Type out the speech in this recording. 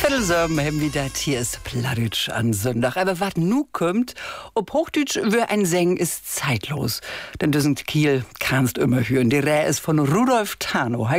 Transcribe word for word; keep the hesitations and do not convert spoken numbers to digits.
Viertelsorben haben wieder Tiers Plattdeutsch an Sonntag. Aber was nu kommt, ob Hochdeutsch wir ein Säng ist zeitlos. Denn diesen Kiel kannst immer hören. Die Rä ist von Rudolf Tano.